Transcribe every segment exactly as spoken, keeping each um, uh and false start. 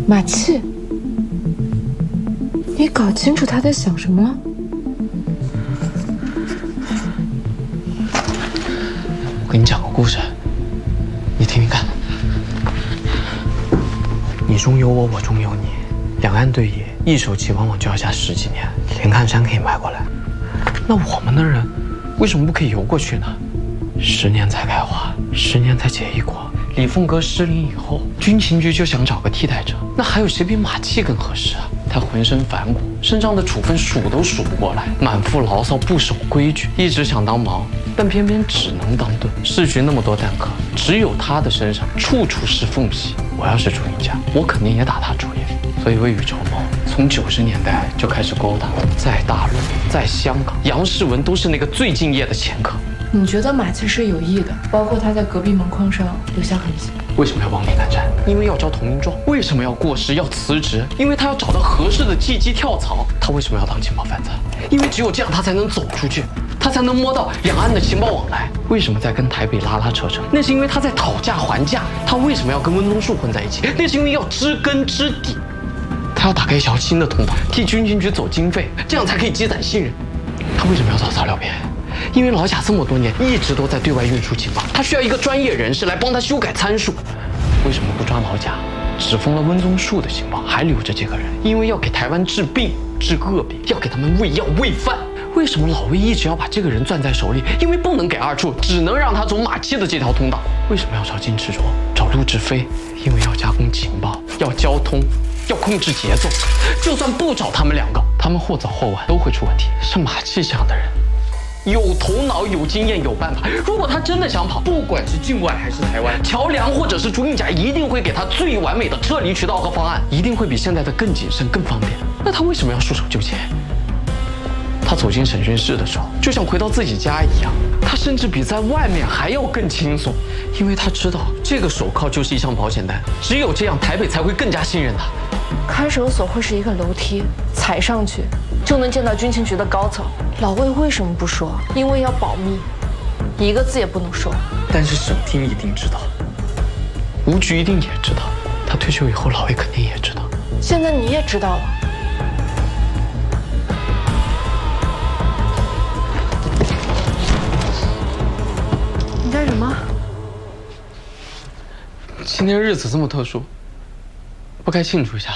马契，你搞清楚他在想什么了？ 我给你讲个故事，你听听看。你中有我，我中有你，两岸对弈，一手棋往往就要下十几年，连看山可以迈过来。那我们的人为什么不可以游过去呢？十年才开花，十年才结一果。李凤阁失灵以后，军情局就想找个替代者，那还有谁比马契更合适啊？他浑身反骨，身上的处分数都数不过来，满腹牢骚，不守规矩，一直想当毛，但偏偏只能当盾。市局那么多蛋壳，只有他的身上处处是缝隙。我要是朱云家，我肯定也打他主意。所以未雨绸缪，从九十年代就开始勾搭，在大陆，在香港，杨世文都是那个最敬业的掮客。 你觉得马契是有意的，包括他在隔壁门框上留下痕迹。 为什么要帮李南山？因为要招投名状。为什么要过世要辞职？因为他要找到合适的契机跳槽。他为什么要当情报贩子？因为只有这样他才能走出去，他才能摸到两岸的情报往来。为什么在跟台北拉拉扯扯？那是因为他在讨价还价。他为什么要跟温宗树混在一起？那是因为要知根知底。他要打开一条新的通道，替军情局走经费，这样才可以积攒信任。他为什么要找曹廖边？因为老贾这么多年一直都在对外运输情报，他需要一个专业人士来帮他修改参数。为什么不抓老贾，只封了温宗树的情报，还留着这个人？因为要给台湾治病、治恶病，要给他们喂药、喂饭。为什么老魏一直要把这个人攥在手里？因为不能给二处，只能让他走马契的这条通道。为什么要找金池卓、找陆志飞？因为要加工情报，要交通，要控制节奏。就算不找他们两个，他们或早或晚都会出问题。是马契这样的人。有头脑、有经验、有办法。如果他真的想跑，不管是境外还是台湾，乔梁或者是朱运甲一定会给他最完美的撤离渠道和方案，一定会比现在的更谨慎、更方便。那他为什么要束手就擒？他走进审讯室的时候，就像回到自己家一样。他甚至比在外面还要更轻松，因为他知道这个手铐就是一张保险单，只有这样，台北才会更加信任他。 看守所会是一个楼梯，踩上去就能见到军情局的高层。老魏为什么不说？因为要保密，一个字也不能说。 但是省厅一定知道，吴局一定也知道，他退休以后，老魏肯定也知道。 现在你也知道了。你干什么？ 今天日子这么特殊，不该庆祝一下？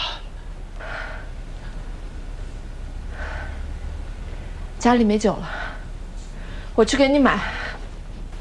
家里没酒了，我去给你买。